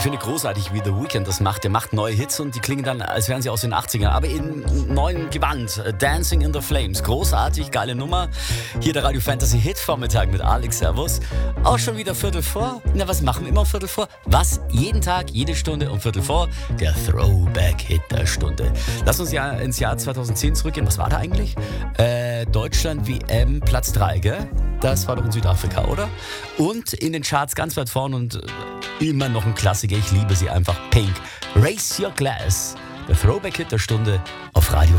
finde großartig, wie The Weeknd das macht. Der macht neue Hits und die klingen dann, als wären sie aus den 80ern, aber in neuen Gewand. Dancing in the Flames. Großartig, geile Nummer. Hier der Radio Fantasy Hit Vormittag mit Alex. Servus. Auch schon wieder Viertel vor. Na, was machen wir immer um Viertel vor? Was? Jeden Tag, jede Stunde um Viertel vor? Der Throwback-Hit der Stunde. Lass uns ja ins Jahr 2010 zurückgehen. Was war da eigentlich? Deutschland WM Platz 3, gell? Das war doch in Südafrika, oder? Und in den Charts ganz weit vorn und immer noch ein Klassiker. Ich liebe sie einfach. Pink. Raise Your Glass. Der Throwback-Hit der Stunde auf Radio